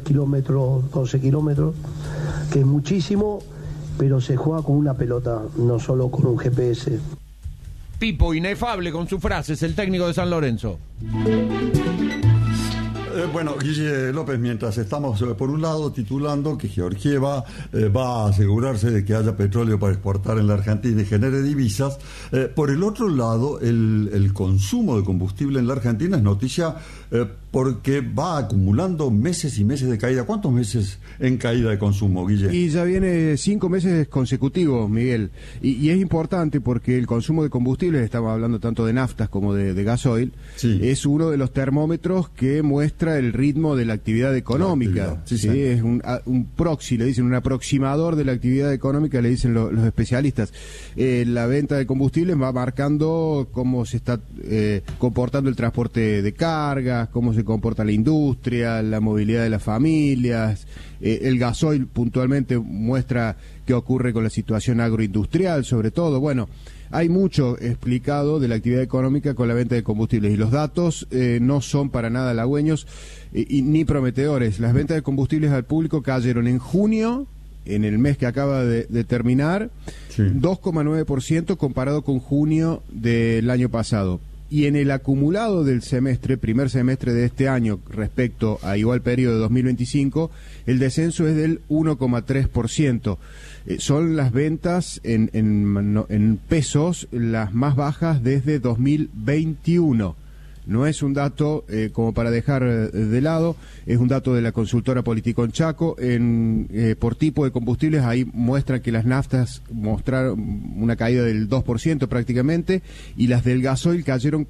kilómetros, 12 kilómetros, que es muchísimo, pero se juega con una pelota, no solo con un GPS. Pipo, inefable con sus frases, el técnico de San Lorenzo. Bueno, Guille López, mientras estamos por un lado titulando que Georgieva va a asegurarse de que haya petróleo para exportar en la Argentina y genere divisas, por el otro lado el consumo de combustible en la Argentina es noticia porque va acumulando meses y meses de caída. ¿Cuántos meses en caída de consumo, Guille? Y ya viene 5 meses consecutivos, Miguel. Y es importante porque el consumo de combustibles, estamos hablando tanto de naftas como de gasoil, sí, es uno de los termómetros que muestra el ritmo de la actividad económica. Sí, es un proxy, le dicen, un aproximador de la actividad económica, le dicen los especialistas. La venta de combustibles va marcando cómo se está comportando el transporte de cargas, cómo se comporta la industria, la movilidad de las familias. El gasoil puntualmente muestra qué ocurre con la situación agroindustrial, sobre todo. Bueno, hay mucho explicado de la actividad económica con la venta de combustibles y los datos no son para nada halagüeños ni prometedores. Las ventas de combustibles al público cayeron en junio, en el mes que acaba de terminar, sí, 2,9% comparado con junio del año pasado. Y en el acumulado del primer semestre de este año respecto a igual periodo de 2025, el descenso es del 1,3%. Son las ventas en pesos las más bajas desde 2021. No es un dato como para dejar de lado, es un dato de la consultora Politicón Chaco. Por tipo de combustibles, ahí muestra que las naftas mostraron una caída del 2% prácticamente, y las del gasoil cayeron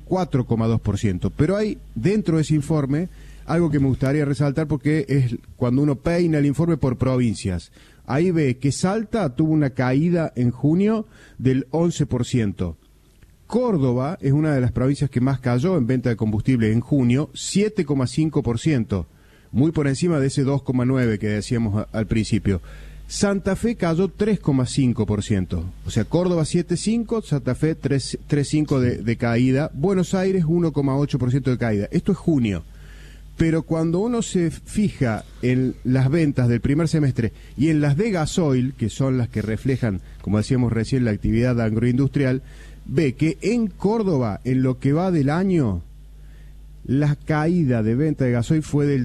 4,2%. Pero hay, dentro de ese informe, algo que me gustaría resaltar, porque es cuando uno peina el informe por provincias. Ahí ve que Salta tuvo una caída en junio del 11%. Córdoba es una de las provincias que más cayó en venta de combustible en junio, 7,5%, muy por encima de ese 2,9% que decíamos al principio. Santa Fe cayó 3,5%, o sea, Córdoba 7,5%, Santa Fe 3,5% de caída, Buenos Aires 1,8% de caída. Esto es junio. Pero cuando uno se fija en las ventas del primer semestre y en las de gasoil, que son las que reflejan, como decíamos recién, la actividad agroindustrial, ve que en Córdoba, en lo que va del año, la caída de venta de gasoil fue del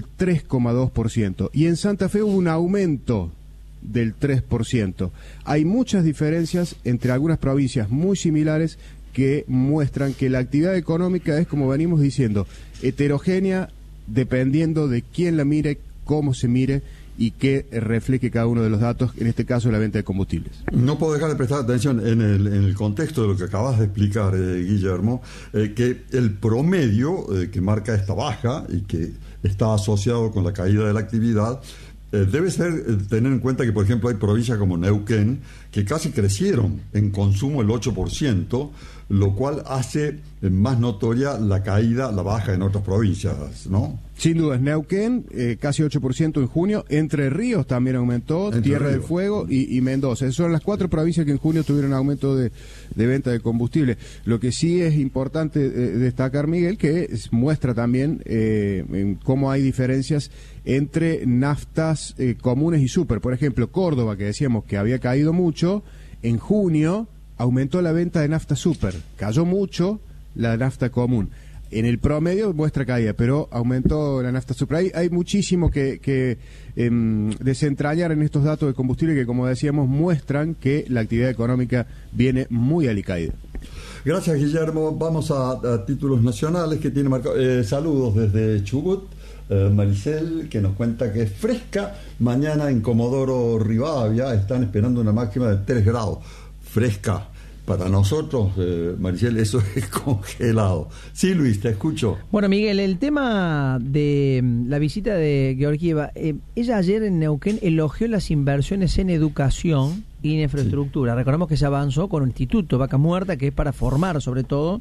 3,2%. Y en Santa Fe hubo un aumento del 3%. Hay muchas diferencias entre algunas provincias muy similares que muestran que la actividad económica es, como venimos diciendo, heterogénea, dependiendo de quién la mire, cómo se mire y qué refleje cada uno de los datos, en este caso la venta de combustibles. No puedo dejar de prestar atención en el contexto de lo que acabas de explicar, Guillermo, que el promedio que marca esta baja y que está asociado con la caída de la actividad, debe ser tener en cuenta que, por ejemplo, hay provincias como Neuquén que casi crecieron en consumo el 8%, lo cual hace más notoria la caída, la baja en otras provincias, ¿no? Sin duda, Neuquén, casi 8% en junio. Entre Ríos también aumentó, Tierra del Fuego y Mendoza. Esas son las 4 provincias que en junio tuvieron aumento de venta de combustible. Lo que sí es importante destacar, Miguel, que muestra también cómo hay diferencias entre naftas comunes y super. Por ejemplo, Córdoba, que decíamos que había caído mucho, en junio aumentó la venta de nafta super. Cayó mucho la nafta común. En el promedio muestra caída, pero aumentó la nafta super. Hay muchísimo que desentrañar en estos datos de combustible que, como decíamos, muestran que la actividad económica viene muy alicaída. Gracias, Guillermo. Vamos a títulos nacionales que tiene marcado. Saludos desde Chubut. Maricel, que nos cuenta que es fresca. Mañana en Comodoro Rivadavia están esperando una máxima de 3 grados. Fresca. Para nosotros, Maricel, eso es congelado. Sí, Luis, te escucho. Bueno, Miguel, el tema de la visita de Georgieva, ella ayer en Neuquén elogió las inversiones en educación y en infraestructura. Sí. Recordemos que se avanzó con un instituto, Vaca Muerta, que es para formar, sobre todo,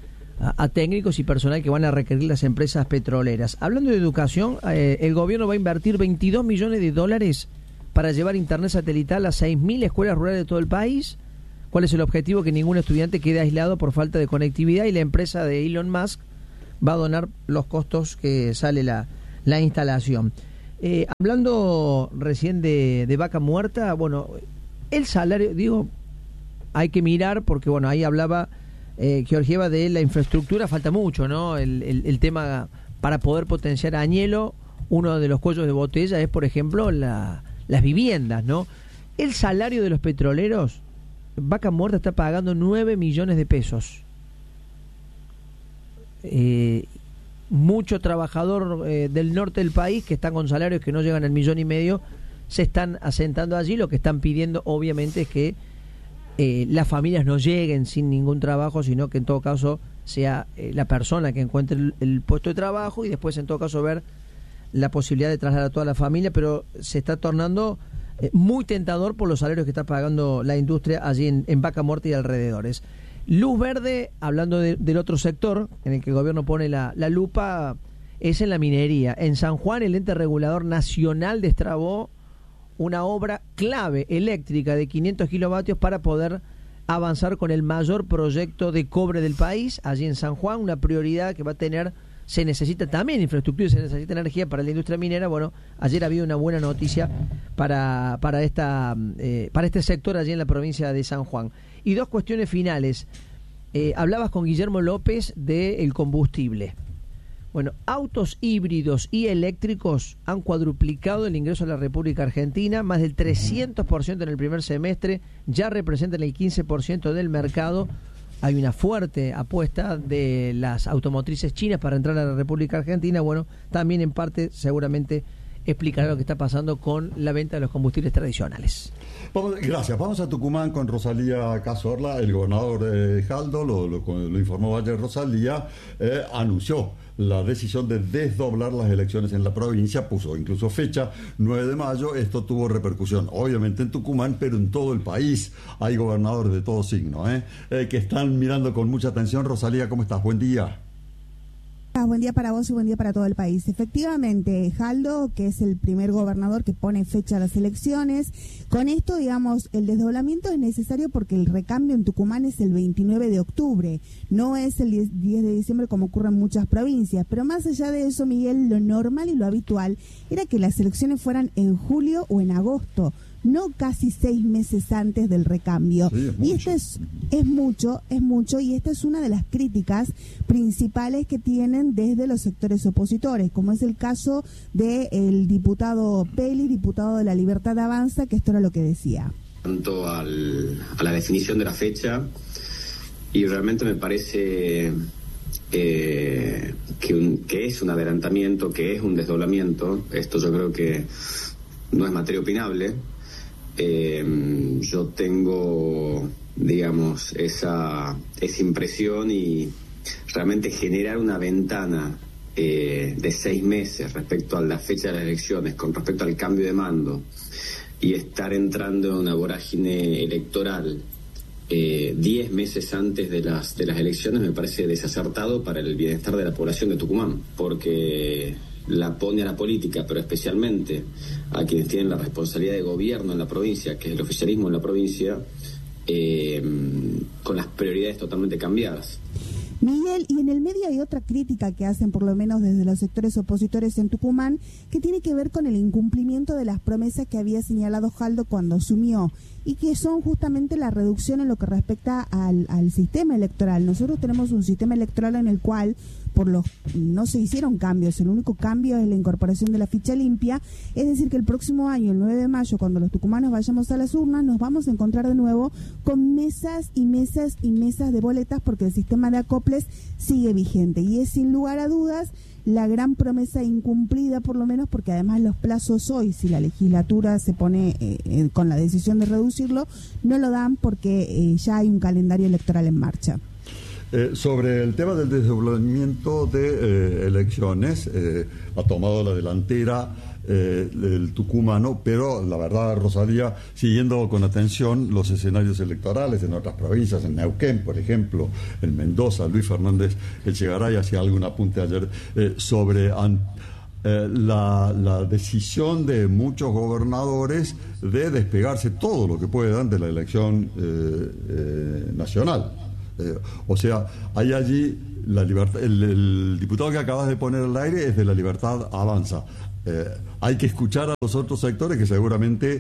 a técnicos y personal que van a requerir las empresas petroleras. Hablando de educación, el gobierno va a invertir $22 millones para llevar internet satelital a 6.000 escuelas rurales de todo el país. ¿Cuál es el objetivo? Que ningún estudiante quede aislado por falta de conectividad, y la empresa de Elon Musk va a donar los costos que sale la instalación. Hablando recién de Vaca Muerta, bueno, el salario, digo, hay que mirar porque, bueno, ahí hablaba Georgieva de la infraestructura, falta mucho, ¿no? El tema para poder potenciar Añelo, uno de los cuellos de botella es, por ejemplo, las viviendas, ¿no? El salario de los petroleros, Vaca Muerta está pagando 9 millones de pesos. Mucho trabajador del norte del país que están con salarios que no llegan al 1,5 millones se están asentando allí. Lo que están pidiendo obviamente es que las familias no lleguen sin ningún trabajo, sino que en todo caso sea la persona que encuentre el puesto de trabajo y después en todo caso ver la posibilidad de trasladar a toda la familia, pero se está tornando muy tentador por los salarios que está pagando la industria allí en Vaca Muerta y alrededores. Luz verde, hablando del otro sector en el que el gobierno pone la lupa, es en la minería. En San Juan, el ente regulador nacional destrabó una obra clave eléctrica de 500 kilovatios para poder avanzar con el mayor proyecto de cobre del país, allí en San Juan, una prioridad que va a tener, se necesita también infraestructura y se necesita energía para la industria minera. Bueno, ayer había una buena noticia para este sector allí en la provincia de San Juan. Y dos cuestiones finales. Hablabas con Guillermo López del combustible. Bueno, autos híbridos y eléctricos han cuadruplicado el ingreso a la República Argentina, más del 300% en el primer semestre, ya representan el 15% del mercado. Hay una fuerte apuesta de las automotrices chinas para entrar a la República Argentina. Bueno, también en parte seguramente explicará lo que está pasando con la venta de los combustibles tradicionales. Gracias. Vamos a Tucumán con Rosalía Cazorla. El gobernador Jaldo, lo informó ayer Rosalía, anunció la decisión de desdoblar las elecciones en la provincia, puso incluso fecha, 9 de mayo. Esto tuvo repercusión, obviamente en Tucumán, pero en todo el país. Hay gobernadores de todo signo, que están mirando con mucha atención. Rosalía, ¿cómo estás? Buen día. Buen día para vos y buen día para todo el país. Efectivamente, Jaldo, que es el primer gobernador que pone fecha a las elecciones, con esto, digamos, el desdoblamiento es necesario porque el recambio en Tucumán es el 29 de octubre, no es el 10 de diciembre como ocurre en muchas provincias. Pero más allá de eso, Miguel, lo normal y lo habitual era que las elecciones fueran en julio o en agosto, no casi 6 meses antes del recambio. Sí, y esto es mucho, y esta es una de las críticas principales que tienen desde los sectores opositores, como es el caso del diputado Peli, diputado de La Libertad Avanza, que esto era lo que decía. Tanto a la definición de la fecha, y realmente me parece que es un adelantamiento, que es un desdoblamiento. Esto yo creo que no es materia opinable. Yo tengo, digamos, esa impresión, y realmente generar una ventana de 6 meses respecto a la fecha de las elecciones, con respecto al cambio de mando, y estar entrando en una vorágine electoral 10 meses antes de las elecciones, me parece desacertado para el bienestar de la población de Tucumán, porque la pone a la política, pero especialmente a quienes tienen la responsabilidad de gobierno en la provincia, que es el oficialismo en la provincia, con las prioridades totalmente cambiadas. Miguel, y en el medio hay otra crítica que hacen, por lo menos desde los sectores opositores en Tucumán, que tiene que ver con el incumplimiento de las promesas que había señalado Jaldo cuando asumió, y que son justamente la reducción en lo que respecta al sistema electoral. Nosotros tenemos un sistema electoral en el cual no se hicieron cambios, el único cambio es la incorporación de la ficha limpia, es decir que el próximo año, el 9 de mayo, cuando los tucumanos vayamos a las urnas, nos vamos a encontrar de nuevo con mesas y mesas y mesas de boletas, porque el sistema de acoples sigue vigente, y es sin lugar a dudas la gran promesa incumplida, por lo menos porque además los plazos hoy, si la legislatura se pone con la decisión de reducirlo, no lo dan porque ya hay un calendario electoral en marcha. Sobre el tema del desdoblamiento de elecciones, ha tomado la delantera el tucumano, pero la verdad, Rosalía, siguiendo con atención los escenarios electorales en otras provincias, en Neuquén, por ejemplo, en Mendoza, Luis Fernández Echegaray hacía algún apunte ayer sobre la decisión de muchos gobernadores de despegarse todo lo que puedan de la elección nacional. O sea, hay allí la libertad. El diputado que acabas de poner al aire es de La Libertad Avanza. hay que escuchar a los otros sectores que seguramente,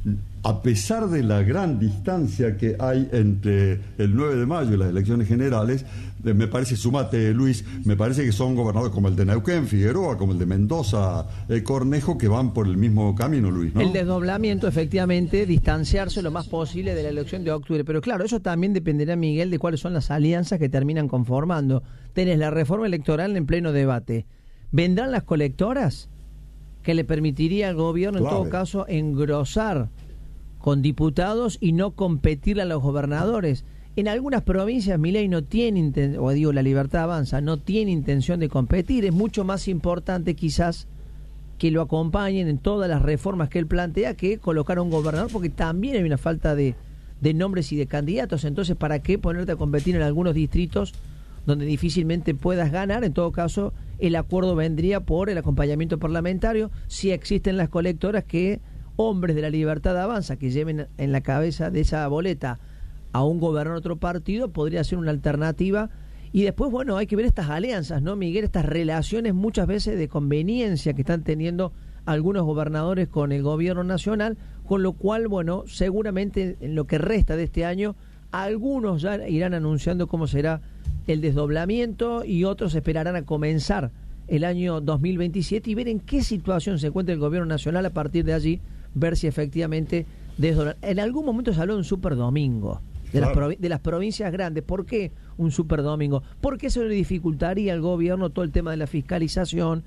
a pesar de la gran distancia que hay entre el 9 de mayo y las elecciones generales, me parece, sumate Luis, me parece que son gobernadores como el de Neuquén, Figueroa, como el de Mendoza, Cornejo, que van por el mismo camino, Luis, ¿no? El desdoblamiento, efectivamente, distanciarse lo más posible de la elección de octubre. Pero claro, eso también dependerá, Miguel, de cuáles son las alianzas que terminan conformando. Tenés la reforma electoral en pleno debate. ¿Vendrán las colectoras? Que le permitiría al gobierno, en todo caso, engrosar con diputados y no competirle a los gobernadores. En algunas provincias Milei no tiene, La Libertad Avanza no tiene intención de competir. Es mucho más importante quizás que lo acompañen en todas las reformas que él plantea que colocar a un gobernador, porque también hay una falta de nombres y de candidatos. Entonces, ¿para qué ponerte a competir en algunos distritos donde difícilmente puedas ganar? En todo caso, el acuerdo vendría por el acompañamiento parlamentario. Si existen las colectoras, que hombres de La Libertad Avanza que lleven en la cabeza de esa boleta a un gobernador de otro partido podría ser una alternativa. Y después, bueno, hay que ver estas alianzas, ¿no, Miguel? Estas relaciones muchas veces de conveniencia que están teniendo algunos gobernadores con el gobierno nacional, con lo cual, bueno, seguramente en lo que resta de este año, algunos ya irán anunciando cómo será el desdoblamiento y otros esperarán a comenzar el año 2027 y ver en qué situación se encuentra el gobierno nacional. A partir de allí, ver si efectivamente desdoblan. En algún momento se habló de un superdomingo de las provincias grandes. ¿Por qué un superdomingo? Porque eso le dificultaría al gobierno todo el tema de la fiscalización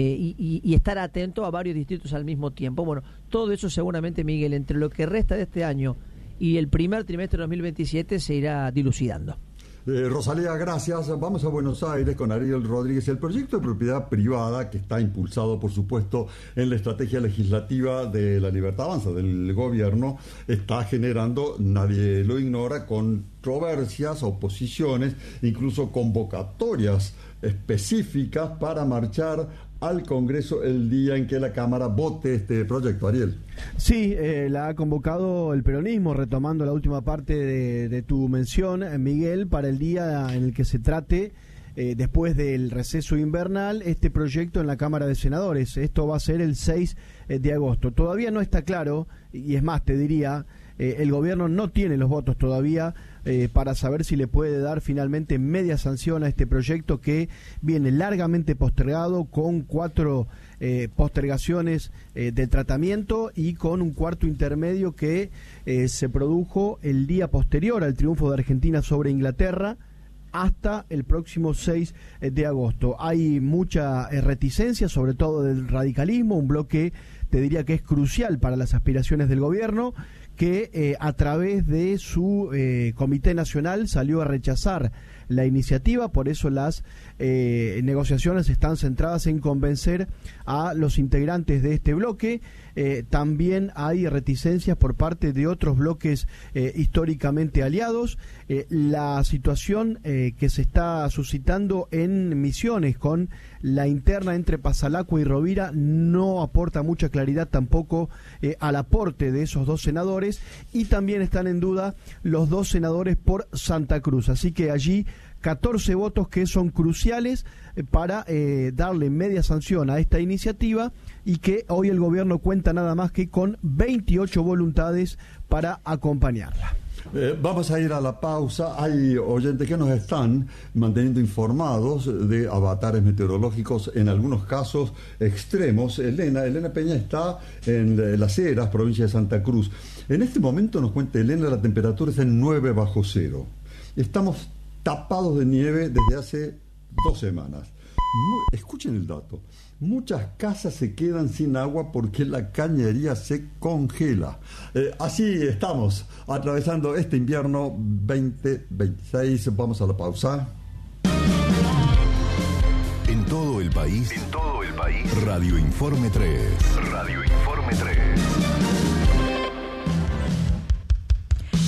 y estar atento a varios distritos al mismo tiempo. Bueno, todo eso seguramente, Miguel, entre lo que resta de este año y el primer trimestre de 2027 se irá dilucidando. Rosalía, gracias. Vamos a Buenos Aires con Ariel Rodríguez. El proyecto de propiedad privada, que está impulsado, por supuesto, en la estrategia legislativa de La Libertad Avanza, del gobierno, está generando, nadie lo ignora, controversias, oposiciones, incluso convocatorias específicas para marchar al Congreso el día en que la Cámara vote este proyecto. Ariel. Sí, la ha convocado el peronismo, retomando la última parte de tu mención, Miguel, para el día en el que se trate, después del receso invernal, este proyecto en la Cámara de Senadores. Esto va a ser el 6 de agosto. Todavía no está claro, y es más, te diría, el gobierno no tiene los votos todavía para saber si le puede dar finalmente media sanción a este proyecto que viene largamente postergado, con 4 postergaciones del tratamiento y con un cuarto intermedio que se produjo el día posterior al triunfo de Argentina sobre Inglaterra, hasta el próximo 6 de agosto. Hay mucha reticencia, sobre todo del radicalismo, un bloque, te diría, que es crucial para las aspiraciones del gobierno, que a través de su Comité Nacional salió a rechazar la iniciativa. Por eso las negociaciones están centradas en convencer a los integrantes de este bloque. También hay reticencias por parte de otros bloques históricamente aliados. La situación que se está suscitando en Misiones con la interna entre Pasalacua y Rovira no aporta mucha claridad tampoco al aporte de esos 2 senadores, y también están en duda los 2 senadores por Santa Cruz. Así que allí 14 votos que son cruciales para darle media sanción a esta iniciativa, y que hoy el gobierno cuenta nada más que con 28 voluntades para acompañarla. Vamos a ir a la pausa. Hay oyentes que nos están manteniendo informados de avatares meteorológicos, en algunos casos extremos. Elena Peña está en Las Heras, provincia de Santa Cruz. En este momento, nos cuenta Elena, la temperatura está en 9 bajo cero. Estamos tapados de nieve desde hace 2 semanas. Escuchen el dato. Muchas casas se quedan sin agua porque la cañería se congela. Así estamos atravesando este invierno 2026. Vamos a la pausa. En todo el país. Radio Informe 3.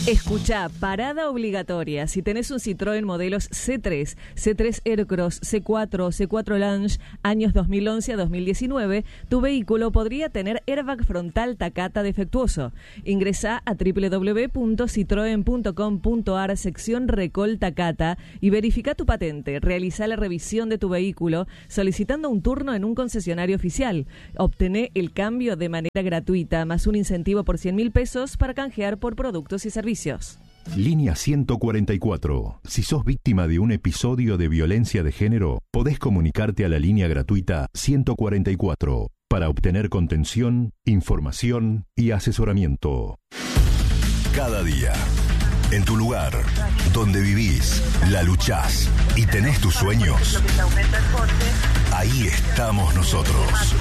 Escucha, parada obligatoria. Si tenés un Citroën modelos C3, C3 Aircross, C4, C4 Lounge, años 2011 a 2019, tu vehículo podría tener airbag frontal Takata defectuoso. Ingresá a www.citroen.com.ar, sección Recall Takata, y verifica tu patente. Realizá la revisión de tu vehículo solicitando un turno en un concesionario oficial. Obtené el cambio de manera gratuita, más un incentivo por 100.000 pesos para canjear por productos y servicios. Línea 144. Si sos víctima de un episodio de violencia de género, podés comunicarte a la línea gratuita 144 para obtener contención, información y asesoramiento. Cada día, en tu lugar, donde vivís, la luchás y tenés tus sueños, ahí estamos nosotros.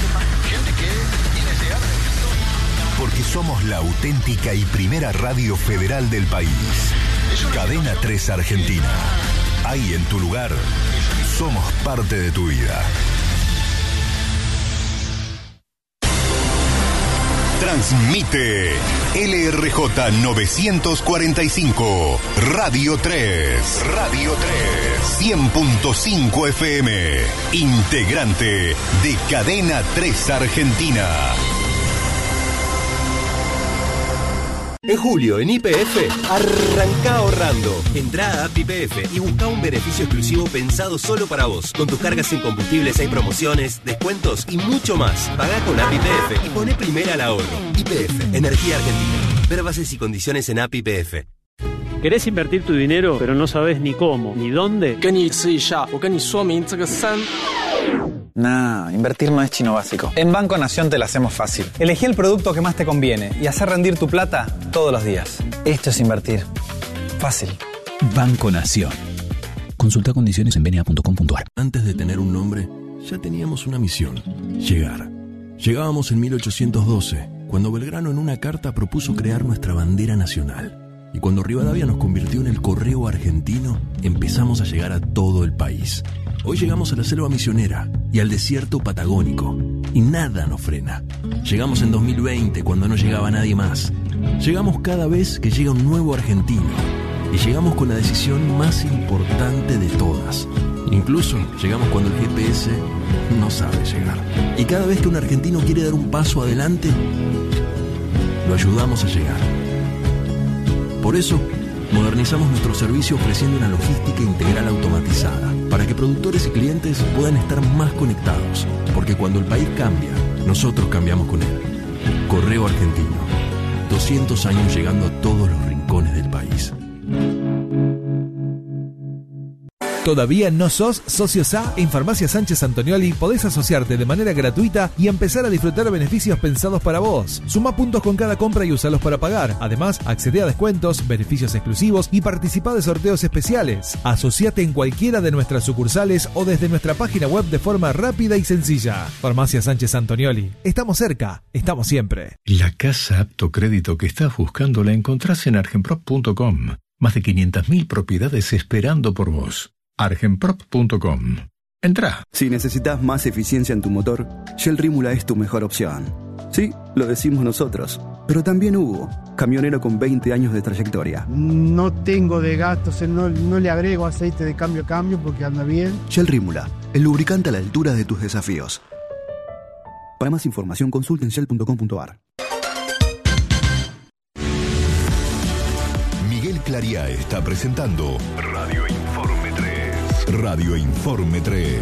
Porque somos la auténtica y primera radio federal del país. Cadena 3 Argentina. Ahí en tu lugar, somos parte de tu vida. Transmite LRJ 945, Radio 3. Radio 3, 100.5 FM. Integrante de Cadena 3 Argentina. En julio, en YPF, arranca ahorrando. Entrá a App YPF y busca un beneficio exclusivo pensado solo para vos. Con tus cargas en combustibles hay promociones, descuentos y mucho más. Pagá con App YPF y poné primera al ahorro. YPF, Energía Argentina. Ver bases y condiciones en App YPF. ¿Querés invertir tu dinero, pero no sabes ni cómo, ni dónde? Nah, invertir no es chino básico. En Banco Nación te la hacemos fácil. Elegí el producto que más te conviene y hacer rendir tu plata todos los días. Esto es invertir. Fácil. Banco Nación. Consulta condiciones en bna.com.ar. Antes de tener un nombre, ya teníamos una misión: llegar. Llegábamos en 1812, cuando Belgrano en una carta propuso crear nuestra bandera nacional. Y cuando Rivadavia nos convirtió en el correo argentino, empezamos a llegar a todo el país. Hoy llegamos a la selva misionera y al desierto patagónico, y nada nos frena. Llegamos en 2020, cuando no llegaba nadie más. Llegamos cada vez que llega un nuevo argentino, y llegamos con la decisión más importante de todas. Incluso llegamos cuando el GPS no sabe llegar. Y cada vez que un argentino quiere dar un paso adelante, lo ayudamos a llegar. Por eso, modernizamos nuestro servicio ofreciendo una logística integral automatizada, para que productores y clientes puedan estar más conectados, porque cuando el país cambia, nosotros cambiamos con él. Correo Argentino, 200 años llegando a todos los rincones del país. ¿Todavía no sos socio SA? En Farmacia Sánchez Antonioli podés asociarte de manera gratuita y empezar a disfrutar beneficios pensados para vos. Suma puntos con cada compra y usalos para pagar. Además, accede a descuentos, beneficios exclusivos y participa de sorteos especiales. Asociate en cualquiera de nuestras sucursales o desde nuestra página web de forma rápida y sencilla. Farmacia Sánchez Antonioli. Estamos cerca, estamos siempre. La casa apto crédito que estás buscando la encontrás en argenprop.com. Más de 500.000 propiedades esperando por vos. argenprop.com. Entrá. Si necesitas más eficiencia en tu motor, Shell Rímula es tu mejor opción. Sí, lo decimos nosotros, pero también Hugo, camionero con 20 años de trayectoria. No tengo de gastos, no le agrego aceite de cambio a cambio porque anda bien. Shell Rímula, el lubricante a la altura de tus desafíos. Para más información, consulta en shell.com.ar. Miguel Clariá está presentando Radio Informe 3. Radio Informe 3.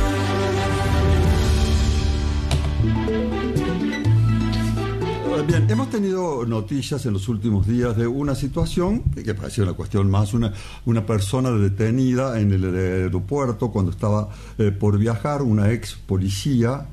Bien, hemos tenido noticias en los últimos días de una situación que parecía una cuestión más, una persona detenida en el aeropuerto cuando estaba por viajar, una ex policía.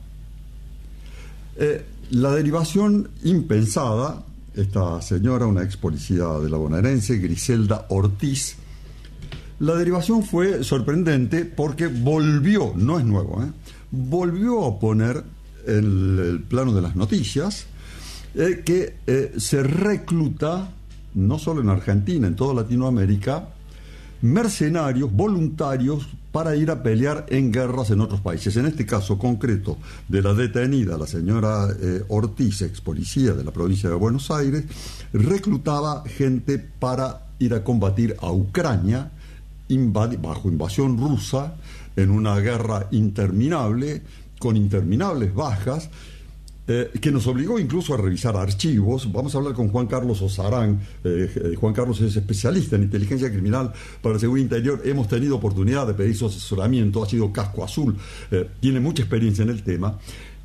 La derivación impensada, esta señora, una ex policía de la bonaerense, Griselda Ortiz, la derivación fue sorprendente porque volvió, no es nuevo, volvió a poner en el plano de las noticias que se recluta, no solo en Argentina, en toda Latinoamérica, mercenarios, voluntarios para ir a pelear en guerras en otros países. En este caso concreto de la detenida, la señora Ortiz, ex policía de la provincia de Buenos Aires, reclutaba gente para ir a combatir a Ucrania bajo invasión rusa en una guerra interminable, con interminables bajas, que nos obligó incluso a revisar archivos. Vamos a hablar con Juan Carlos Osarán. Juan Carlos es especialista en inteligencia criminal para la seguridad interior. Hemos tenido oportunidad de pedir su asesoramiento, ha sido casco azul, tiene mucha experiencia en el tema.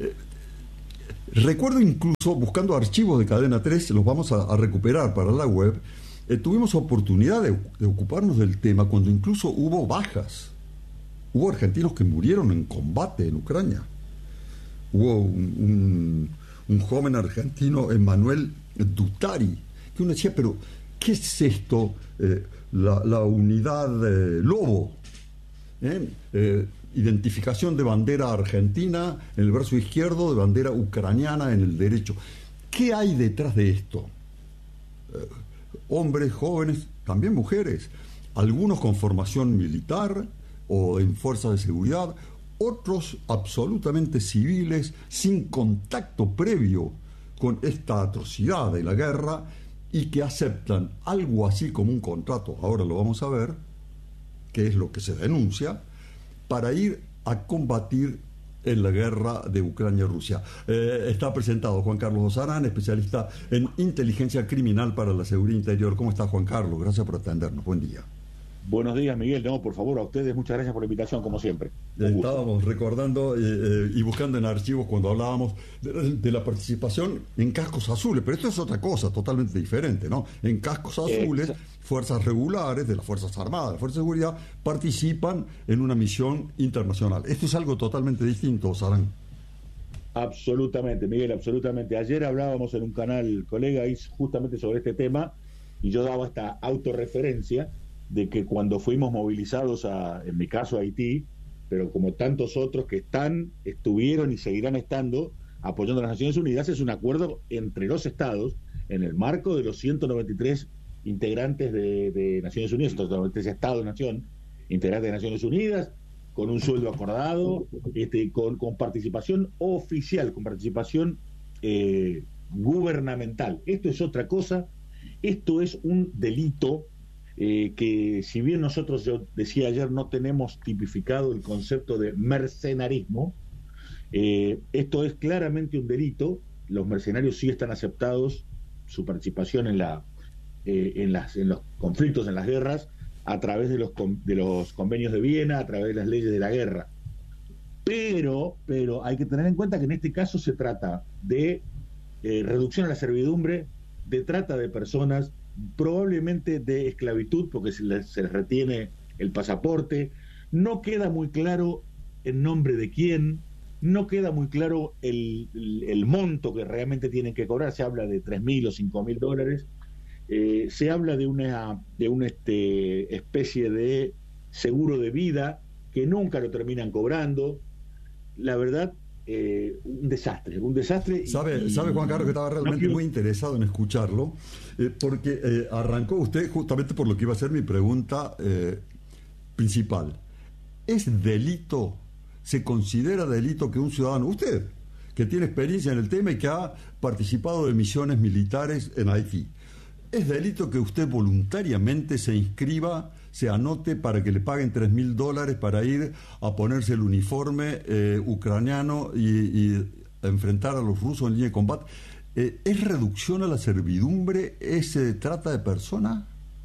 Recuerdo incluso, buscando archivos de Cadena 3, los vamos a recuperar para la web, tuvimos oportunidad de ocuparnos del tema cuando incluso hubo bajas. Hubo argentinos que murieron en combate en Ucrania. Hubo un joven argentino, Emanuel Dutari, que uno decía, pero ¿qué es esto? La unidad Lobo, identificación de bandera argentina en el brazo izquierdo, de bandera ucraniana en el derecho. ¿Qué hay detrás de esto? Hombres, jóvenes, también mujeres, algunos con formación militar o en fuerzas de seguridad, otros absolutamente civiles, sin contacto previo con esta atrocidad de la guerra, y que aceptan algo así como un contrato, ahora lo vamos a ver, que es lo que se denuncia, para ir a combatir en la guerra de Ucrania-Rusia. Está presentado Juan Carlos Osarán, especialista en inteligencia criminal para la seguridad interior. ¿Cómo está, Juan Carlos? Gracias por atendernos. Buen día. Buenos días, Miguel. No, por favor, a ustedes muchas gracias por la invitación, como siempre. Estábamos recordando y buscando en archivos cuando hablábamos de la participación en cascos azules, pero esto es otra cosa totalmente diferente, ¿no? En cascos azules, fuerzas regulares de las Fuerzas Armadas, las Fuerzas de Seguridad, participan en una misión internacional. Esto es algo totalmente distinto, Sarán. Absolutamente, Miguel, absolutamente. Ayer hablábamos en un canal, colega, justamente sobre este tema, y yo daba esta autorreferencia de que cuando fuimos movilizados en mi caso a Haití, pero como tantos otros que estuvieron y seguirán estando apoyando a las Naciones Unidas, es un acuerdo entre los estados en el marco de los 193 integrantes de Naciones Unidas, 193 estados-nación integrantes de Naciones Unidas, con un sueldo acordado, con participación oficial, con participación gubernamental. Esto es otra cosa, esto es un delito que si bien nosotros, yo decía ayer, no tenemos tipificado el concepto de mercenarismo, esto es claramente un delito. Los mercenarios sí están aceptados, su participación en los conflictos, en las guerras, a través de los convenios de Viena, a través de las leyes de la guerra. Pero hay que tener en cuenta que en este caso se trata de reducción a la servidumbre, de trata de personas, probablemente de esclavitud, porque se les retiene el pasaporte. No queda muy claro el nombre de quién, no queda muy claro el monto que realmente tienen que cobrar. Se habla de $3.000 o $5.000. Se habla de una especie de seguro de vida que nunca lo terminan cobrando. La verdad, un desastre. ¿Sabe, Juan Carlos, que estaba realmente muy interesado en escucharlo? Porque arrancó usted justamente por lo que iba a ser mi pregunta principal. ¿Es delito, se considera delito que un ciudadano, usted, que tiene experiencia en el tema y que ha participado de misiones militares en Haití, es delito que usted voluntariamente se inscriba, se anote para que le paguen $3.000 para ir a ponerse el uniforme ucraniano y enfrentar a los rusos en línea de combate? ¿Es reducción a la servidumbre? ¿Es trata de personas?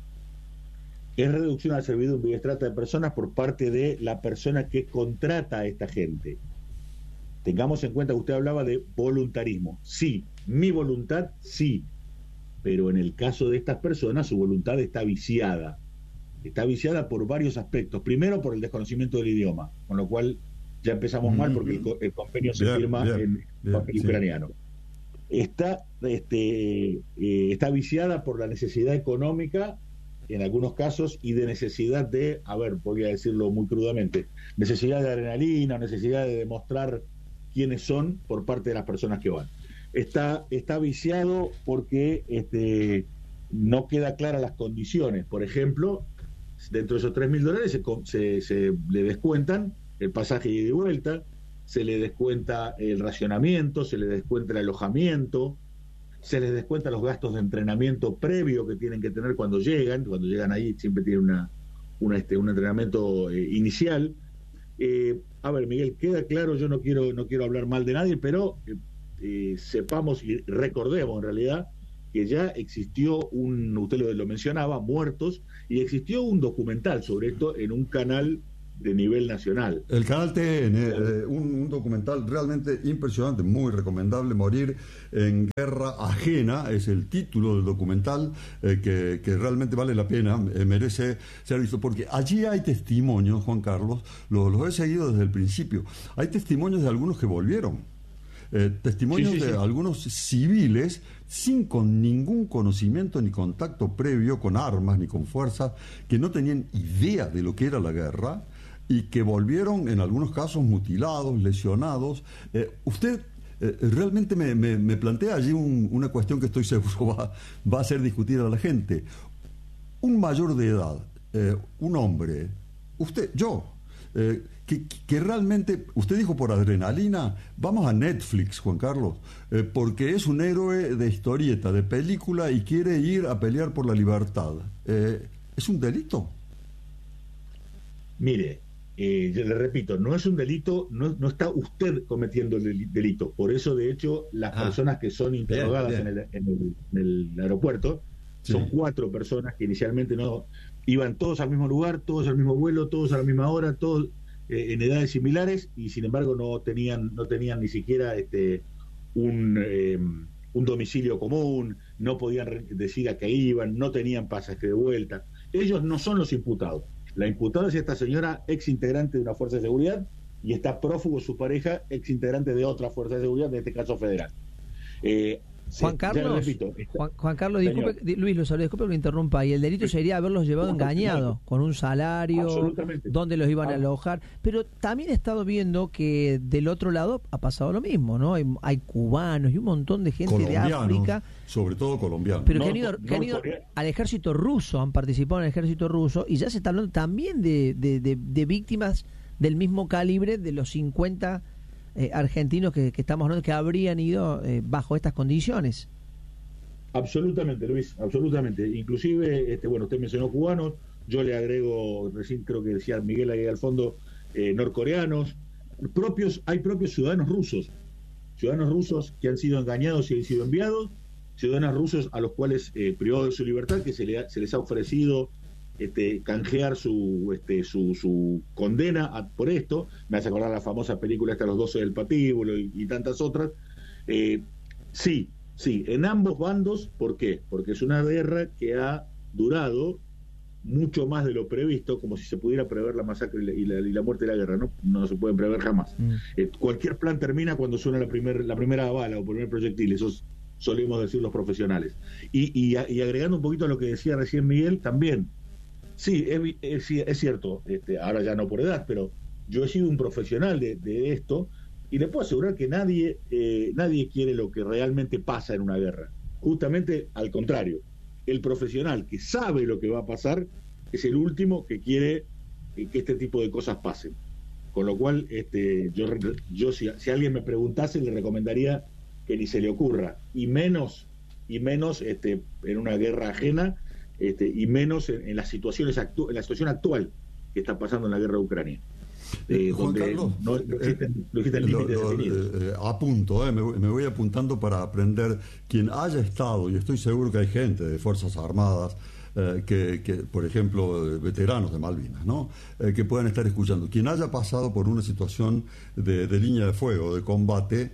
Es reducción a la servidumbre y es trata de personas por parte de la persona que contrata a esta gente. Tengamos en cuenta que usted hablaba de voluntarismo. Sí, mi voluntad, sí. Pero en el caso de estas personas, su voluntad está viciada. Está viciada por varios aspectos. Primero, por el desconocimiento del idioma, con lo cual ya empezamos mal porque el convenio se firma en ucraniano. Está viciada por la necesidad económica, en algunos casos, y de necesidad de, voy a decirlo muy crudamente, necesidad de adrenalina, necesidad de demostrar quiénes son por parte de las personas que van. Está viciado porque no queda clara las condiciones. Por ejemplo, dentro de esos $3.000 se le descuentan el pasaje ida y vuelta, se le descuenta el racionamiento, se le descuenta el alojamiento, se les descuenta los gastos de entrenamiento previo que tienen que tener cuando llegan ahí siempre tienen un entrenamiento inicial. A ver, Miguel, queda claro, yo no quiero hablar mal de nadie, pero sepamos y recordemos en realidad que ya existió usted lo mencionaba, Muertos, y existió un documental sobre esto en un canal de nivel nacional. El canal TN, un documental realmente impresionante, muy recomendable, Morir en Guerra Ajena, es el título del documental, que realmente vale la pena, merece ser visto, porque allí hay testimonios, Juan Carlos, los he seguido desde el principio, hay testimonios de algunos que volvieron, testimonios de algunos civiles con ningún conocimiento ni contacto previo con armas ni con fuerzas, que no tenían idea de lo que era la guerra, y que volvieron en algunos casos mutilados, lesionados. Usted realmente me plantea allí una cuestión que estoy seguro va a ser discutida a la gente. Un mayor de edad, un hombre, que realmente, usted dijo por adrenalina, vamos a Netflix, Juan Carlos, porque es un héroe de historieta, de película, y quiere ir a pelear por la libertad. ¿Es un delito? Mire, yo le repito, no es un delito, no está usted cometiendo el delito. Por eso, de hecho, las personas que son interrogadas en el aeropuerto son 4 personas que inicialmente no iban todos al mismo lugar, todos al mismo vuelo, todos a la misma hora, todos en edades similares, y sin embargo no tenían ni siquiera un domicilio común, no podían decir a qué iban, no tenían pasaje de vuelta. Ellos no son los imputados. La imputada es esta señora, ex integrante de una fuerza de seguridad, y está prófugo su pareja, ex integrante de otra fuerza de seguridad, en este caso federal. Juan Carlos, Juan Carlos, disculpe, Luis, disculpe que lo interrumpa, y el delito sería haberlos llevado engañados, con un salario, donde los iban a alojar, pero también he estado viendo que del otro lado ha pasado lo mismo, ¿no? Hay cubanos y un montón de gente de África, sobre todo colombianos, pero que han ido al ejército ruso, han participado en el ejército ruso, y ya se está hablando también de víctimas del mismo calibre de los 50 argentinos que estamos hablando, que habrían ido bajo estas condiciones. Absolutamente, Luis, absolutamente. Inclusive, usted mencionó cubanos, yo le agrego, recién creo que decía Miguel ahí al fondo, norcoreanos, hay propios ciudadanos rusos que han sido engañados y han sido enviados, ciudadanos rusos a los cuales privados de su libertad, que se les ha ofrecido canjear su condena por esto. Me hace acordar la famosa película esta, Los 12 del Patíbulo y tantas otras. Sí, en ambos bandos. ¿Por qué? Porque es una guerra que ha durado mucho más de lo previsto, como si se pudiera prever la masacre y la muerte de la guerra. No se puede prever jamás. Cualquier plan termina cuando suena la primera bala o primer proyectil, eso solemos decir los profesionales. Y agregando un poquito a lo que decía recién Miguel, también, sí, es cierto, ahora ya no por edad, pero yo he sido un profesional de esto, y le puedo asegurar que nadie quiere lo que realmente pasa en una guerra. Justamente al contrario, el profesional que sabe lo que va a pasar es el último que quiere que este tipo de cosas pasen. Con lo cual, yo si alguien me preguntase, le recomendaría que ni se le ocurra, y menos en una guerra ajena, y menos en la situación actual que está pasando en la guerra de Ucrania, Juan donde Carlos, no existen límites definidos. Apunto, me voy apuntando para aprender. Quien haya estado, y estoy seguro que hay gente de Fuerzas Armadas, que por ejemplo, veteranos de Malvinas, ¿no? Que puedan estar escuchando. Quien haya pasado por una situación de línea de fuego, de combate,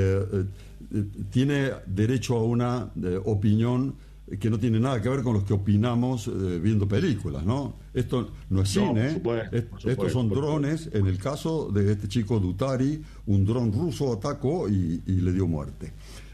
tiene derecho a una opinión que no tiene nada que ver con los que opinamos viendo películas, ¿no? Esto no es cine, estos son drones. En el caso de este chico Dutari, un dron ruso atacó y le dio muerte.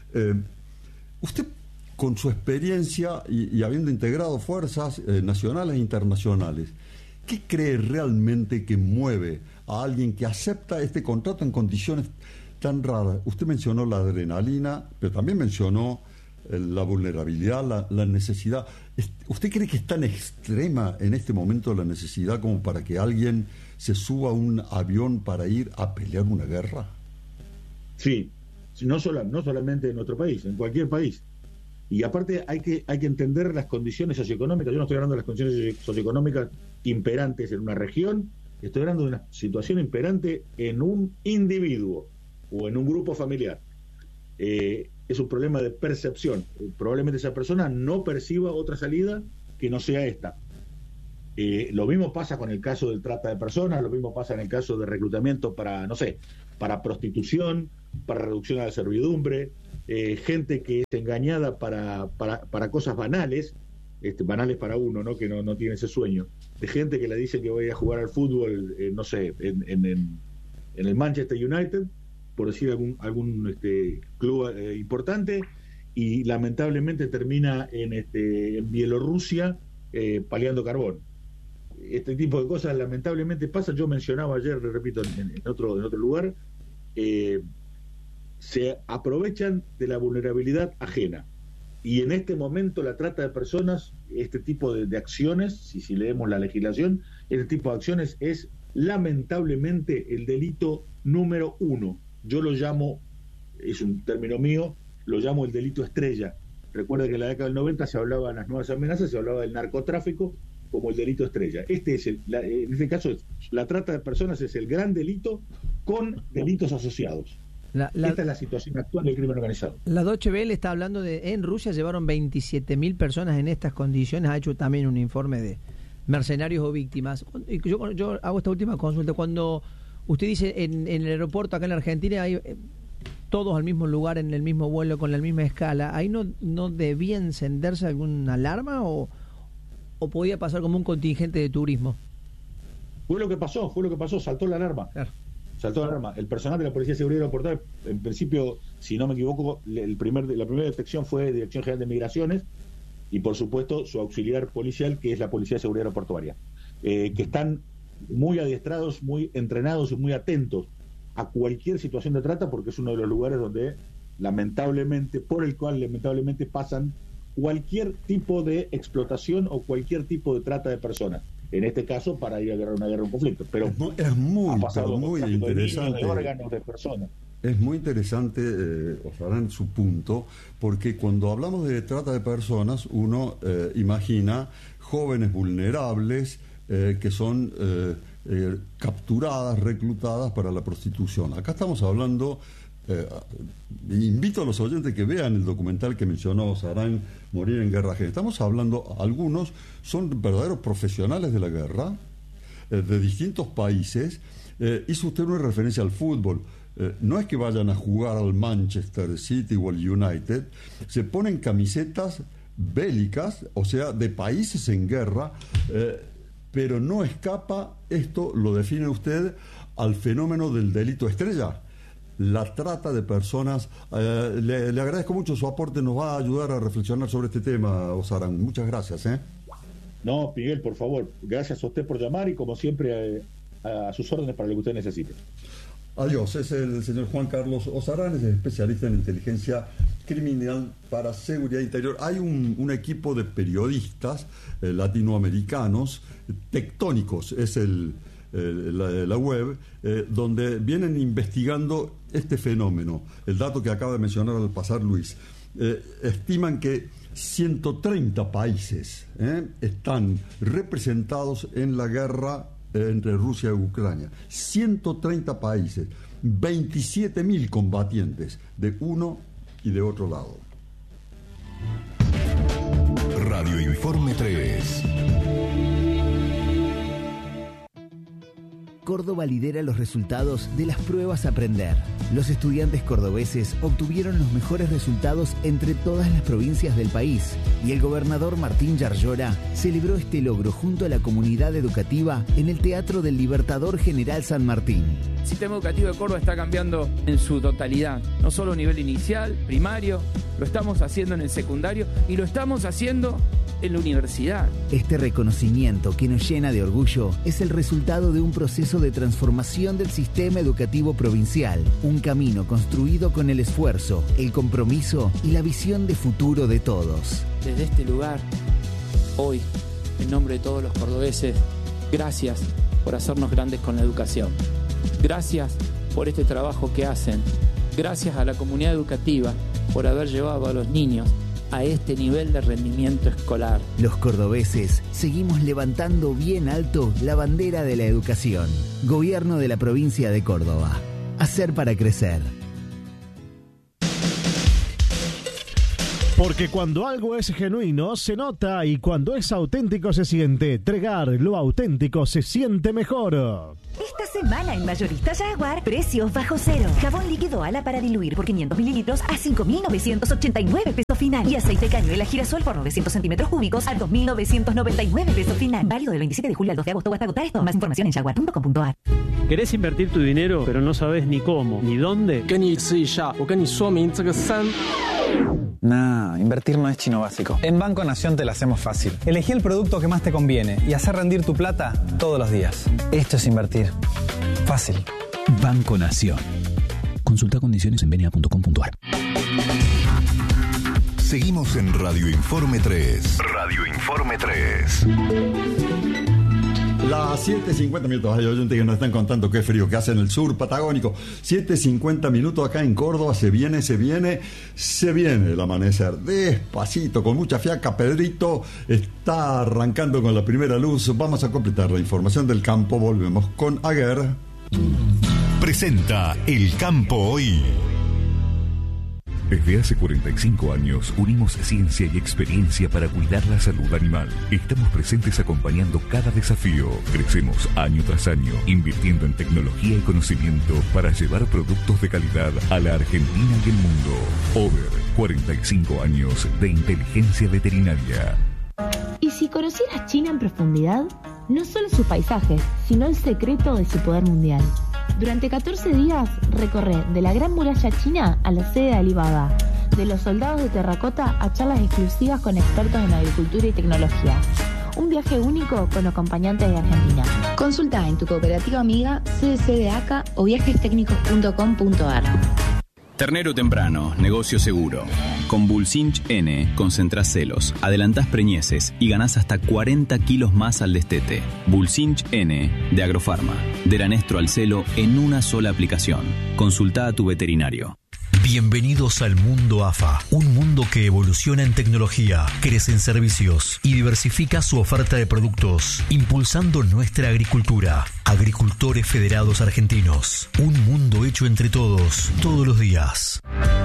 Usted, con su experiencia y habiendo integrado fuerzas nacionales e internacionales, ¿qué cree realmente que mueve a alguien que acepta este contrato en condiciones tan raras? Usted mencionó la adrenalina, pero también mencionó la vulnerabilidad, la necesidad. ¿Usted cree que es tan extrema en este momento la necesidad como para que alguien se suba a un avión para ir a pelear una guerra? Sí, no solamente en nuestro país, en cualquier país. Y aparte hay que entender las condiciones socioeconómicas. Yo no estoy hablando de las condiciones socioeconómicas imperantes en una región, estoy hablando de una situación imperante en un individuo o en un grupo familiar. Es un problema de percepción. Probablemente esa persona no perciba otra salida que no sea esta. Lo mismo pasa con el caso del trata de personas, lo mismo pasa en el caso de reclutamiento para prostitución, para reducción a la servidumbre, gente que es engañada para cosas banales, banales para uno, ¿no? Que no tiene ese sueño, de gente que le dice que voy a jugar al fútbol, en el Manchester United, por decir algún club importante, y lamentablemente termina en Bielorrusia paleando carbón. Este tipo de cosas lamentablemente pasa. Yo mencionaba ayer, repito, en otro lugar, se aprovechan de la vulnerabilidad ajena, y en este momento la trata de personas, este tipo de acciones, si leemos la legislación, este tipo de acciones es lamentablemente el delito número 1. Yo lo llamo, es un término mío, lo llamo el delito estrella. Recuerda que en la década del 90 se hablaba de las nuevas amenazas, se hablaba del narcotráfico como el delito estrella. En este caso, la trata de personas es el gran delito con delitos asociados. Esta es la situación actual del crimen organizado. La Deutsche Welle está hablando de, en Rusia llevaron 27.000 personas en estas condiciones, ha hecho también un informe de mercenarios o víctimas. Y yo hago esta última consulta. Cuando usted dice en el aeropuerto acá en la Argentina hay todos al mismo lugar, en el mismo vuelo, con la misma escala, ¿ahí no debía encenderse alguna alarma o podía pasar como un contingente de turismo? Fue lo que pasó, saltó la alarma. Claro. Saltó la alarma. El personal de la Policía de Seguridad Aeroportuaria, en principio, si no me equivoco, la primera detección fue Dirección General de Migraciones, y por supuesto su auxiliar policial, que es la Policía de Seguridad Aeroportuaria, que están muy adiestrados, muy entrenados y muy atentos a cualquier situación de trata, porque es uno de los lugares donde lamentablemente pasan cualquier tipo de explotación o cualquier tipo de trata de personas. En este caso, para ir a una guerra, un conflicto. Pero es muy interesante. De órganos de personas. Es muy interesante, Osarán, su punto, porque cuando hablamos de trata de personas, uno imagina jóvenes vulnerables que son capturadas, reclutadas para la prostitución. Acá estamos hablando, invito a los oyentes que vean el documental que mencionó Osarán, Morir en Guerra Ajena. Estamos hablando, algunos son verdaderos profesionales de la guerra, de distintos países. Hizo usted una referencia al fútbol. No es que vayan a jugar al Manchester City o al United, se ponen camisetas bélicas, o sea, de países en guerra, pero no escapa, esto lo define usted, al fenómeno del delito estrella, la trata de personas. Le agradezco mucho su aporte, nos va a ayudar a reflexionar sobre este tema, Osarán. Muchas gracias. No, Miguel, por favor, gracias a usted por llamar, y como siempre a sus órdenes para lo que usted necesite. Adiós, es el señor Juan Carlos Osarán, es especialista en inteligencia criminal para seguridad interior. Hay un equipo de periodistas latinoamericanos, Tectónicos, es la web, donde vienen investigando este fenómeno. El dato que acaba de mencionar al pasar Luis, estiman que 130 países están representados en la guerra entre Rusia y Ucrania. 130 países, 27.000 combatientes de uno y de otro lado. Radio Informe 3. Córdoba lidera los resultados de las pruebas Aprender. Los estudiantes cordobeses obtuvieron los mejores resultados entre todas las provincias del país, y el gobernador Martín Yarlora celebró este logro junto a la comunidad educativa en el Teatro del Libertador General San Martín. El sistema educativo de Córdoba está cambiando en su totalidad, no solo a nivel inicial, primario, lo estamos haciendo en el secundario y lo estamos haciendo en la universidad. Este reconocimiento que nos llena de orgullo es el resultado de un proceso de transformación del sistema educativo provincial, un camino construido con el esfuerzo, el compromiso y la visión de futuro de todos. Desde este lugar, hoy, en nombre de todos los cordobeses, gracias por hacernos grandes con la educación. Gracias por este trabajo que hacen. Gracias a la comunidad educativa por haber llevado a los niños a este nivel de rendimiento escolar. Los cordobeses seguimos levantando bien alto la bandera de la educación. Gobierno de la provincia de Córdoba. Hacer para crecer. Porque cuando algo es genuino, se nota, y cuando es auténtico, se siente. Tregar, lo auténtico, se siente mejor. Esta semana en Mayorista Jaguar, precios bajo cero. Jabón líquido Ala para diluir por 500 mililitros a 5.989 pesos final. Y aceite cañuela girasol por 900 centímetros cúbicos a 2.999 pesos final. Válido del 27 de julio al 2 de agosto o hasta agotar esto. Más información en jaguar.com.ar. ¿Querés invertir tu dinero, pero no sabes ni cómo, ni dónde? Nah, invertir no es chino básico. En Banco Nación te la hacemos fácil. Elegí el producto que más te conviene y hacer rendir tu plata todos los días. Esto es invertir. Fácil. Banco Nación. Consulta condiciones en bna.com.ar. Seguimos en Radio Informe 3. Radio Informe 3. Las 7:50 minutos. Hay oyentes que nos están contando qué frío que hace en el sur patagónico. 7:50 minutos acá en Córdoba. Se viene el amanecer. Despacito, con mucha fiaca. Pedrito está arrancando con la primera luz. Vamos a completar la información del campo. Volvemos con Aguer. Presenta El Campo Hoy. Desde hace 45 años unimos ciencia y experiencia para cuidar la salud animal. Estamos presentes acompañando cada desafío. Crecemos año tras año, invirtiendo en tecnología y conocimiento para llevar productos de calidad a la Argentina y el mundo. Over 45 años de inteligencia veterinaria. ¿Y si conocieras China en profundidad? No solo sus paisajes, sino el secreto de su poder mundial. Durante 14 días recorre de la Gran Muralla China a la sede de Alibaba, de los soldados de terracota a charlas exclusivas con expertos en agricultura y tecnología. Un viaje único con acompañantes de Argentina. Consulta en tu cooperativa amiga, CDC de ACA o viajestecnicos.com.ar. Ternero temprano, negocio seguro. Con Bulsinch N concentrás celos, adelantás preñeces y ganás hasta 40 kilos más al destete. Bulsinch N de Agrofarma. De Lanestro al celo en una sola aplicación. Consulta a tu veterinario. Bienvenidos al mundo AFA, un mundo que evoluciona en tecnología, crece en servicios y diversifica su oferta de productos, impulsando nuestra agricultura. Agricultores Federados Argentinos, un mundo hecho entre todos, todos los días.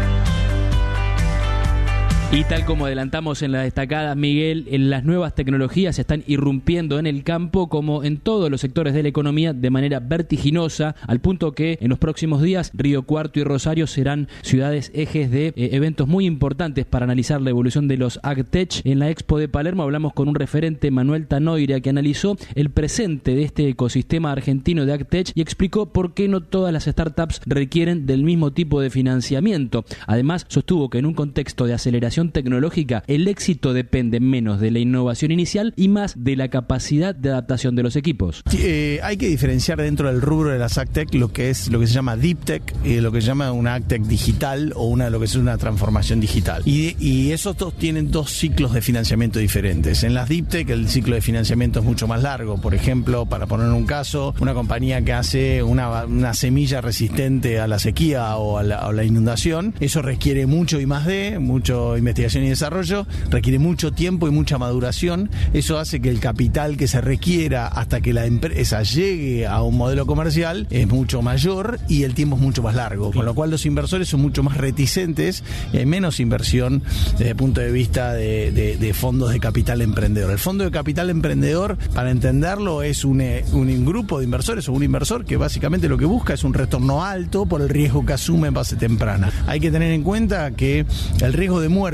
Y tal como adelantamos en la destacada, Miguel, en las nuevas tecnologías se están irrumpiendo en el campo como en todos los sectores de la economía de manera vertiginosa, al punto que en los próximos días Río Cuarto y Rosario serán ciudades ejes de eventos muy importantes para analizar la evolución de los AgTech. En la Expo de Palermo hablamos con un referente, Manuel Tanoira, que analizó el presente de este ecosistema argentino de AgTech y explicó por qué no todas las startups requieren del mismo tipo de financiamiento. Además, sostuvo que en un contexto de aceleración tecnológica, el éxito depende menos de la innovación inicial y más de la capacidad de adaptación de los equipos. Hay que diferenciar dentro del rubro de las AgTech lo que se llama Deep Tech y lo que se llama una AgTech digital o lo que es una transformación digital. Y esos dos tienen dos ciclos de financiamiento diferentes. En las Deep Tech el ciclo de financiamiento es mucho más largo. Por ejemplo, para poner un caso, una compañía que hace una semilla resistente a la sequía o a la inundación, eso requiere mucho mucho investigación y desarrollo, requiere mucho tiempo y mucha maduración. Eso hace que el capital que se requiera hasta que la empresa llegue a un modelo comercial es mucho mayor y el tiempo es mucho más largo, con lo cual los inversores son mucho más reticentes y hay menos inversión desde el punto de vista de fondos de capital emprendedor. El fondo de capital emprendedor, para entenderlo, es un grupo de inversores o un inversor que básicamente lo que busca es un retorno alto por el riesgo que asume en base temprana. Hay que tener en cuenta que el riesgo de muerte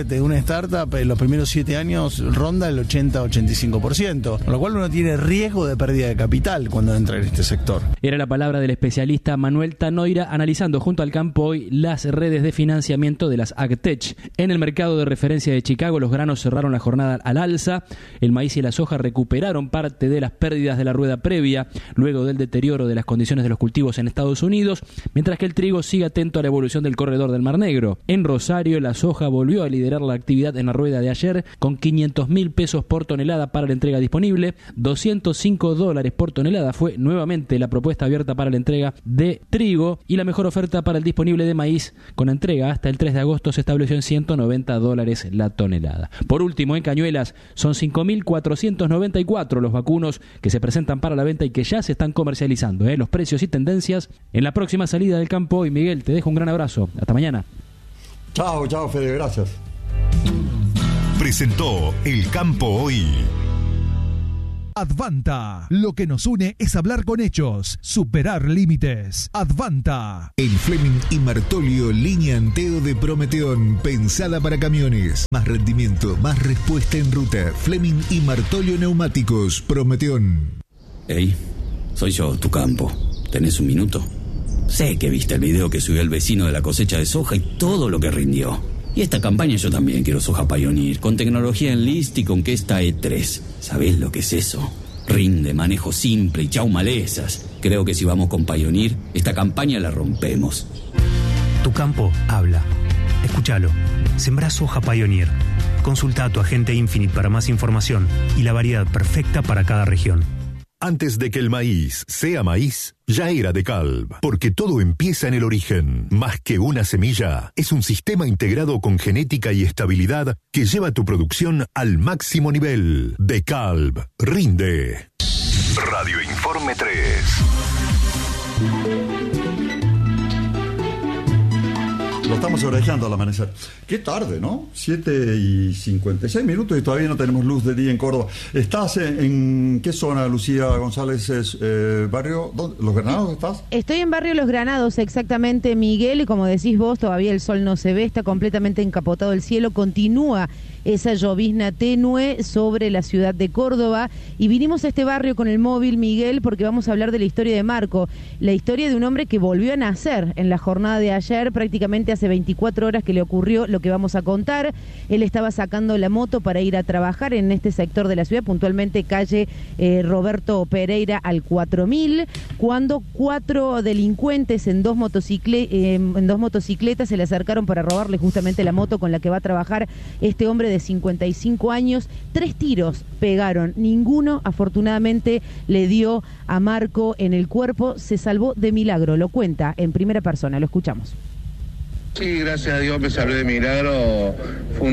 de una startup en los primeros 7 años ronda el 80-85%, con lo cual uno tiene riesgo de pérdida de capital cuando entra en este sector. Era la palabra del especialista Manuel Tanoira analizando junto al campo hoy las redes de financiamiento de las AgTech. En el mercado de referencia de Chicago, los granos cerraron la jornada al alza, el maíz y la soja recuperaron parte de las pérdidas de la rueda previa luego del deterioro de las condiciones de los cultivos en Estados Unidos, mientras que el trigo sigue atento a la evolución del corredor del Mar Negro. En Rosario, la soja volvió a liderar la actividad en la rueda de ayer con 500.000 pesos por tonelada para la entrega disponible. $205 por tonelada fue nuevamente la propuesta abierta para la entrega de trigo, y la mejor oferta para el disponible de maíz con entrega hasta el 3 de agosto se estableció en $190 la tonelada. Por último, en Cañuelas son 5.494 los vacunos que se presentan para la venta y que ya se están comercializando. Los precios y tendencias en la próxima salida del campo. Y Miguel, te dejo un gran abrazo. Hasta mañana. Chao, Fede, gracias. Presentó El Campo Hoy. Advanta. Lo que nos une es hablar con hechos, superar límites. Advanta. El Fleming y Martolio línea Anteo de Prometeón, pensada para camiones. Más rendimiento, más respuesta en ruta. Fleming y Martolio Neumáticos, Prometeón. Hey, soy yo, tu campo. ¿Tenés un minuto? Sé que viste el video que subió el vecino de la cosecha de soja y todo lo que rindió. Y esta campaña yo también quiero soja Pioneer, con tecnología Enlist y con Questa E3. ¿Sabés lo que es eso? Rinde, manejo simple y chau malezas. Creo que si vamos con Pioneer, esta campaña la rompemos. Tu campo habla. Escúchalo. Sembrá soja Pioneer. Consulta a tu agente Infinite para más información y la variedad perfecta para cada región. Antes de que el maíz sea maíz, ya era DeKalb, porque todo empieza en el origen. Más que una semilla, es un sistema integrado con genética y estabilidad que lleva tu producción al máximo nivel. DeKalb, rinde. Radio Informe 3. Lo estamos orejando al amanecer. Qué tarde, ¿no? 7:56 y todavía no tenemos luz de día en Córdoba. ¿Estás en qué zona, Lucía González? ¿Barrio? ¿Dónde? ¿Los Granados estás? Estoy en Barrio Los Granados, exactamente, Miguel, y como decís vos, todavía el sol no se ve, está completamente encapotado el cielo, continúa esa llovizna tenue sobre la ciudad de Córdoba, y vinimos a este barrio con el móvil, Miguel, porque vamos a hablar de la historia de Marco, la historia de un hombre que volvió a nacer en la jornada de ayer, prácticamente hace 24 horas que le ocurrió lo que vamos a contar. Él estaba sacando la moto para ir a trabajar en este sector de la ciudad, puntualmente calle Roberto Pereira al 4000, cuando 4 delincuentes en dos motocicletas se le acercaron para robarle justamente la moto con la que va a trabajar este hombre de 55 años. 3 tiros pegaron, ninguno afortunadamente le dio a Marco en el cuerpo, se salvó de milagro, lo cuenta en primera persona, lo escuchamos. Sí, gracias a Dios me salvé de milagro. Fue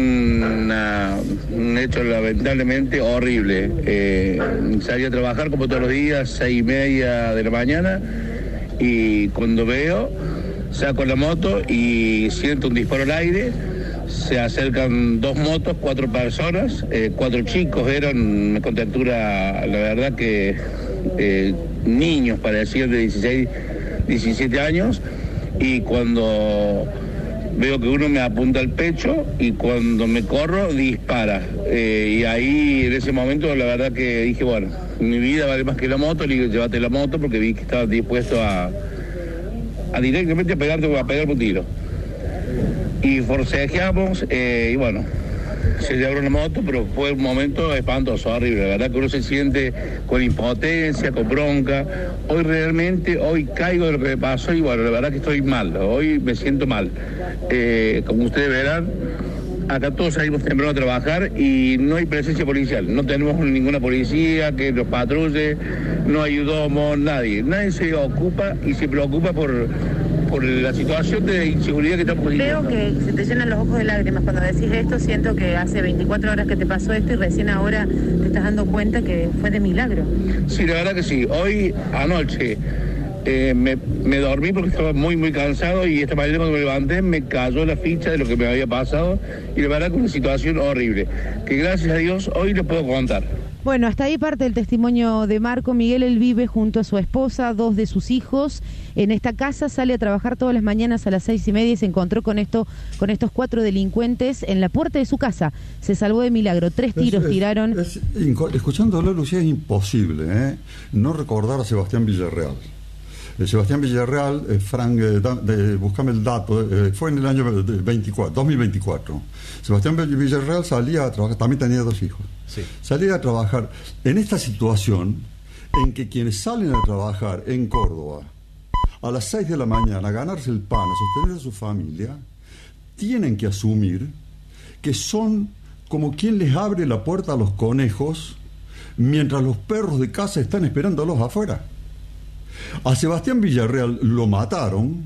un hecho lamentablemente horrible. Salí a trabajar como todos los días, 6:30 de la mañana, y cuando veo, saco la moto y siento un disparo al aire. Se acercan 2 motos, 4 personas, 4 chicos eran, una contextura, la verdad que niños, parecían de 16, 17 años, y cuando veo que uno me apunta al pecho y cuando me corro dispara, y ahí en ese momento la verdad que dije, bueno, mi vida vale más que la moto, le digo, llévate la moto, porque vi que estaba dispuesto a directamente a pegarme un tiro. Y forcejeamos, y bueno, se llevaron la moto, pero fue un momento espantoso, horrible. La verdad que uno se siente con impotencia, con bronca. Hoy caigo de lo que me pasó y bueno, la verdad que estoy mal. Hoy me siento mal. Como ustedes verán, acá todos salimos temprano a trabajar y no hay presencia policial. No tenemos ninguna policía que nos patrulle, no ayudamos, nadie. Nadie se ocupa y se preocupa por la situación de inseguridad que estamos viviendo. Veo que se te llenan los ojos de lágrimas cuando decís esto. Siento que hace 24 horas que te pasó esto y recién ahora te estás dando cuenta que fue de milagro. Sí, la verdad que sí. Hoy, anoche, me dormí porque estaba muy, muy cansado, y esta mañana cuando me levanté me cayó la ficha de lo que me había pasado, y la verdad que una situación horrible, que gracias a Dios hoy les puedo contar. Bueno, hasta ahí parte el testimonio de Marco. Miguel, él vive junto a su esposa, 2 de sus hijos. En esta casa sale a trabajar todas las mañanas a las 6:30 y se encontró con estos 4 delincuentes en la puerta de su casa. Se salvó de milagro. 3 tiros tiraron. Escuchándolo, Lucía, es imposible no recordar a Sebastián Villarreal. Sebastián Villarreal, Frank, búscame el dato, fue en el año 2024. Sebastián Villarreal salía a trabajar, también tenía 2 hijos. Sí. Salía a trabajar en esta situación en que quienes salen a trabajar en Córdoba a las 6 de la mañana a ganarse el pan, a sostener a su familia, tienen que asumir que son como quien les abre la puerta a los conejos mientras los perros de casa están esperándolos afuera. A Sebastián Villarreal lo mataron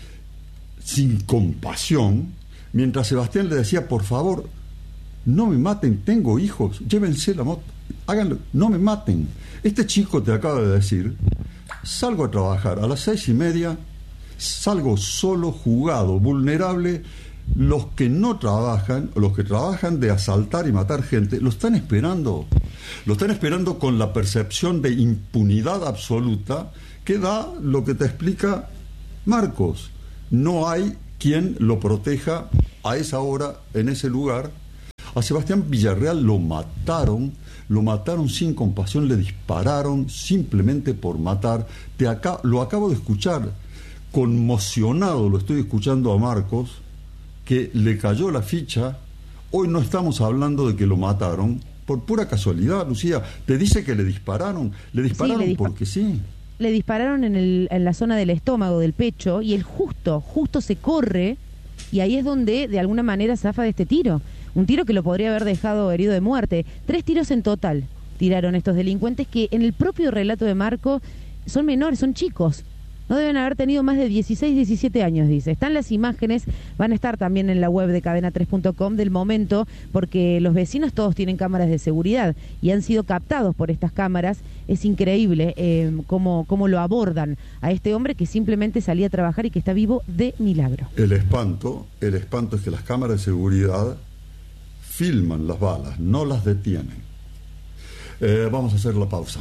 sin compasión, mientras Sebastián le decía: por favor, no me maten, tengo hijos, llévense la moto, háganlo, no me maten. Este chico te acaba de decir: salgo a trabajar a las 6:30, salgo solo, jugado, vulnerable. Los que no trabajan, los que trabajan de asaltar y matar gente, lo están esperando con la percepción de impunidad absoluta que da lo que te explica Marcos. No hay quien lo proteja a esa hora, en ese lugar. A Sebastián Villarreal lo mataron sin compasión, le dispararon simplemente por matar. Lo acabo de escuchar, conmocionado lo estoy escuchando a Marcos, que le cayó la ficha. Hoy no estamos hablando de que lo mataron por pura casualidad, Lucía. Te dice que le dispararon porque sí. Le dispararon en la zona del estómago, del pecho, y él justo se corre, y ahí es donde de alguna manera zafa de este tiro. Un tiro que lo podría haber dejado herido de muerte. 3 tiros en total tiraron estos delincuentes, que en el propio relato de Marco son menores, son chicos. No deben haber tenido más de 16, 17 años, dice. Están las imágenes, van a estar también en la web de cadena3.com del momento, porque los vecinos todos tienen cámaras de seguridad y han sido captados por estas cámaras. Es increíble cómo lo abordan a este hombre que simplemente salía a trabajar y que está vivo de milagro. El espanto es que las cámaras de seguridad filman las balas, no las detienen. Vamos a hacer la pausa.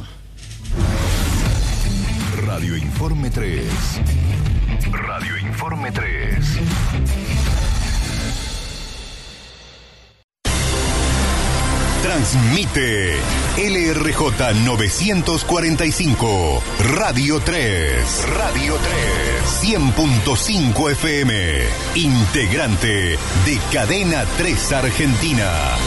Radio Informe 3. Radio Informe 3. Transmite LRJ 945, Radio 3. Radio 3. 100.5 FM. Integrante de Cadena 3 Argentina.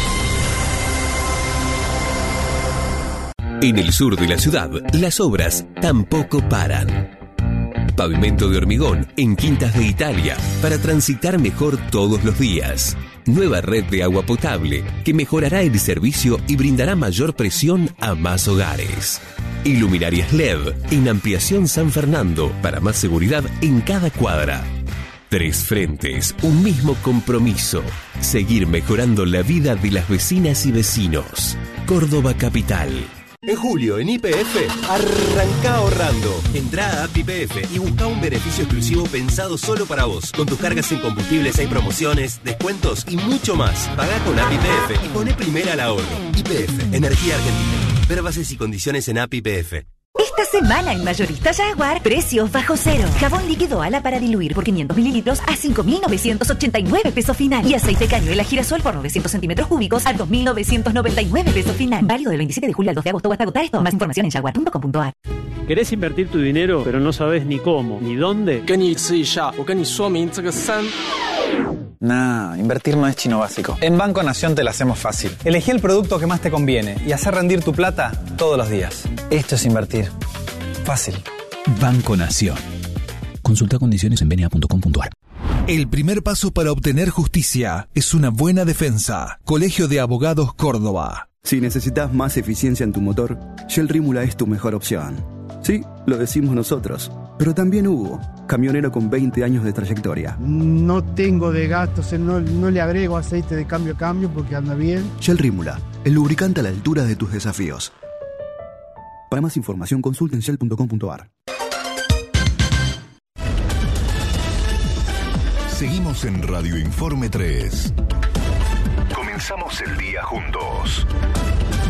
En el sur de la ciudad, las obras tampoco paran. Pavimento de hormigón en Quintas de Italia para transitar mejor todos los días. Nueva red de agua potable que mejorará el servicio y brindará mayor presión a más hogares. Iluminarias LED en Ampliación San Fernando para más seguridad en cada cuadra. 3 frentes, un mismo compromiso. Seguir mejorando la vida de las vecinas y vecinos. Córdoba Capital. En julio, en YPF, arranca ahorrando. Entrá a App YPF y busca un beneficio exclusivo pensado solo para vos. Con tus cargas en combustibles hay promociones, descuentos y mucho más. Pagá con App YPF y poné primera al ahorro. YPF, Energía Argentina. Ver bases y condiciones en App YPF. Esta semana en Mayorista Jaguar, precios bajo cero. Jabón líquido ala para diluir por 500 mililitros a 5.989 pesos final. Y aceite cañuela girasol por 900 centímetros cúbicos a 2.999 pesos final. Válido del 27 de julio al 2 de agosto o hasta agotar esto. Más información en jaguar.com.ar. ¿Querés invertir tu dinero, pero no sabes ni cómo, ni dónde? Nah, invertir no es chino básico. En Banco Nación te la hacemos fácil. Elegí el producto que más te conviene y hacer rendir tu plata todos los días. Esto es invertir. Fácil. Banco Nación. Consulta condiciones en bna.com.ar. El primer paso para obtener justicia es una buena defensa. Colegio de Abogados Córdoba. Si necesitas más eficiencia en tu motor, Shell Rímula es tu mejor opción. Sí, lo decimos nosotros, pero también Hugo, camionero con 20 años de trayectoria. No tengo de gastos, no le agrego aceite de cambio a cambio porque anda bien. Shell Rímula, el lubricante a la altura de tus desafíos. Para más información consulten shell.com.ar. Seguimos en Radio Informe 3. Comenzamos el día juntos.